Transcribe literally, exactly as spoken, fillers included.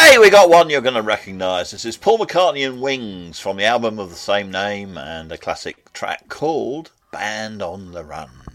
Hey, we got one you're going to recognise. This is Paul McCartney and Wings from the album of the same name and a classic track called Band on the Run.